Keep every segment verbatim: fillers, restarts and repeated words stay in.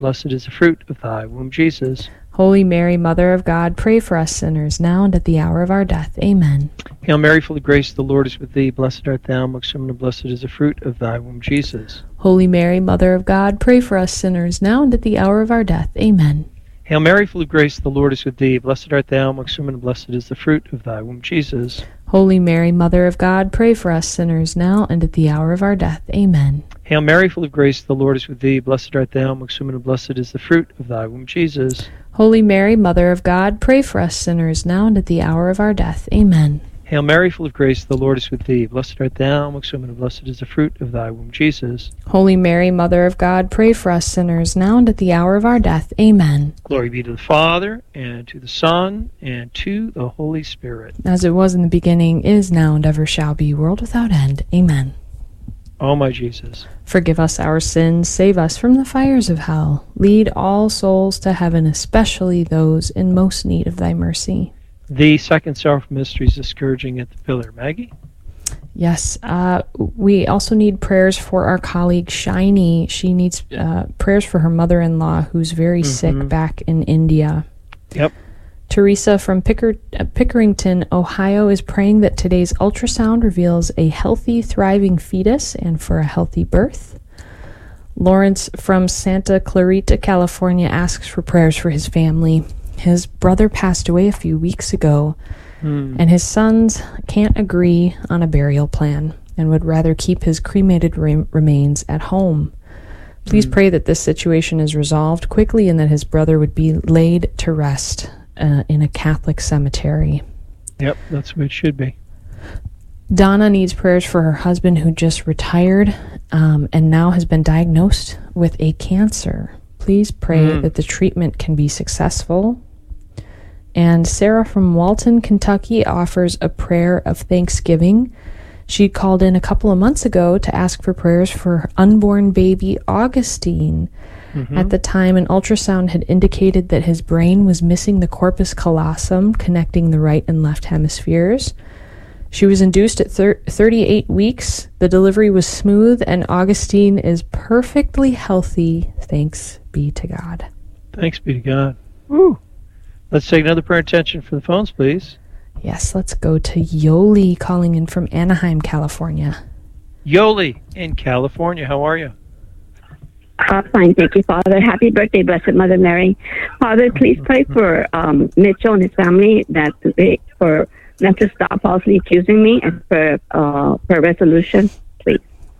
blessed is the fruit of thy womb, Jesus. Holy Mary, Mother of God, pray for us sinners, now and at the hour of our death. Amen. Hail Mary, full of grace, the Lord is with thee. Blessed art thou amongst women, and blessed is the fruit of thy womb, Jesus. Holy Mary, Mother of God, pray for us sinners, now and at the hour of our death. Amen. Hail Mary, full of grace, the Lord is with thee. Blessed art thou amongst women, and blessed is the fruit of thy womb, Jesus. Holy Mary, Mother of God, pray for us sinners, now and at the hour of our death. Amen. Hail Mary, full of grace, the Lord is with thee. Blessed art thou amongst women, and blessed is the fruit of thy womb, Jesus. Holy Mary, Mother of God, pray for us sinners, now and at the hour of our death. Amen. Hail Mary, full of grace, the Lord is with thee. Blessed art thou amongst women, and blessed is the fruit of thy womb, Jesus. Holy Mary, Mother of God, pray for us sinners, now and at the hour of our death. Amen. Glory be to the Father, and to the Son, and to the Holy Spirit. As it was in the beginning, is now, and ever shall be, world without end. Amen. O my Jesus, forgive us our sins, save us from the fires of hell. Lead all souls to heaven, especially those in most need of thy mercy. The second sorrowful mystery is the scourging at the pillar. Maggie? Yes, uh, we also need prayers for our colleague Shiny. She needs uh, prayers for her mother-in-law, who's very mm-hmm. sick back in India. Yep. Teresa from Picker, uh, Pickerington, Ohio, is praying that today's ultrasound reveals a healthy, thriving fetus and for a healthy birth. Lawrence from Santa Clarita, California, asks for prayers for his family. His brother passed away a few weeks ago, mm. and his sons can't agree on a burial plan and would rather keep his cremated re- remains at home. Please mm. pray that this situation is resolved quickly and that his brother would be laid to rest uh, in a Catholic cemetery. Yep, that's what it should be. Donna needs prayers for her husband who just retired um, and now has been diagnosed with a cancer. Please pray mm. that the treatment can be successful. And Sarah from Walton, Kentucky, offers a prayer of thanksgiving. She called in a couple of months ago to ask for prayers for her unborn baby, Augustine. Mm-hmm. At the time, an ultrasound had indicated that his brain was missing the corpus callosum, connecting the right and left hemispheres. She was induced at thir- thirty-eight weeks. The delivery was smooth, and Augustine is perfectly healthy. Thanks be to God. Thanks be to God. Woo. Let's take another prayer attention for the phones, please. Yes, let's go to Yoli calling in from Anaheim, California. Yoli in California, how are you? Uh, fine, thank you, Father. Happy birthday, Blessed Mother Mary. Father, please pray for um, Mitchell and his family that they, for them to stop falsely accusing me and for uh, for resolution, please.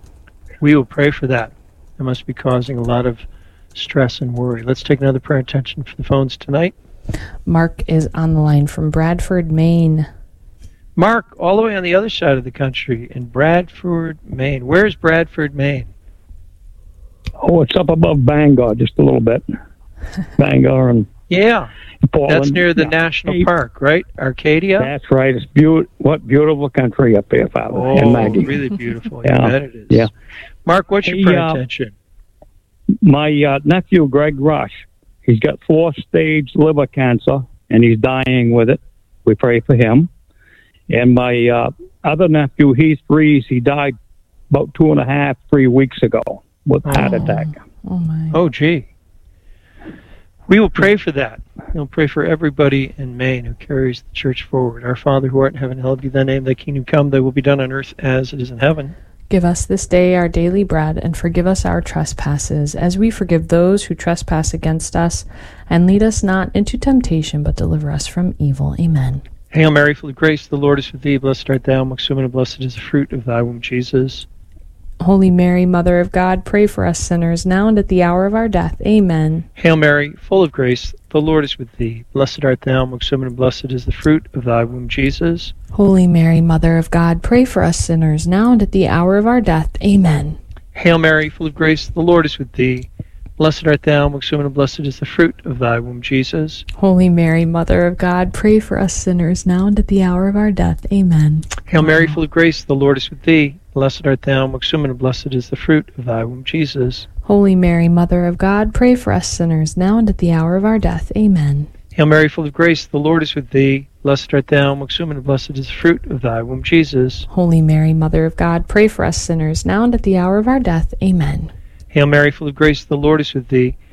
We will pray for that. It must be causing a lot of stress and worry. Let's take another prayer attention for the phones tonight. Mark is on the line from Bradford, Maine. Mark, all the way on the other side of the country in Bradford, Maine. Where's Bradford, Maine? Oh, it's up above Bangor, just a little bit. Bangor and yeah, Portland. That's near the yeah. national hey, park, right? Arcadia. That's right. It's beautiful. What beautiful country up there, Father. Oh, and Maggie. Really beautiful. yeah. I bet it is. Yeah. Mark, what's your hey, prayer uh, attention? My uh, nephew, Greg Rush, he's got fourth-stage liver cancer, and he's dying with it. We pray for him. And my uh, other nephew, he's three. He died about two and a half, three weeks ago with a heart oh. attack. Oh, my. Oh, gee. We will pray for that. We'll pray for everybody in Maine who carries the church forward. Our Father who art in heaven, hallowed be thy name. Thy kingdom come, thy will be done on earth as it is in heaven. Give us this day our daily bread, and forgive us our trespasses, as we forgive those who trespass against us. And lead us not into temptation, but deliver us from evil. Amen. Hail Mary, full of grace, the Lord is with thee. Blessed art thou amongst women, and blessed is the fruit of thy womb, Jesus. Holy Mary, Mother of God, pray for us sinners, now and at the hour of our death. Amen. Hail Mary, full of grace, the Lord is with thee. Blessed art thou amongst women, and blessed is the fruit of thy womb, Jesus. Holy Mary, Mother of God, pray for us sinners, now and at the hour of our death. Amen. Hail Mary, full of grace, the Lord is with thee. Blessed art thou amongst women, and blessed is the fruit of thy womb, Jesus. Holy Mary, Mother of God, pray for us sinners, now and at the hour of our death. Amen. Hail Mary, full of grace, the Lord is with thee. Blessed art thou amongst women, and blessed is the fruit of thy womb, Jesus. Holy Mary, Mother of God, pray for us sinners, now and at the hour of our death. Amen. Hail Mary, full of grace, the Lord is with thee. Blessed art thou amongst women, and blessed is the fruit of thy womb, Jesus. Holy Mary, Mother of God, pray for us sinners, now and at the hour of our death. Amen. Hail Mary, full of grace, the Lord is with thee.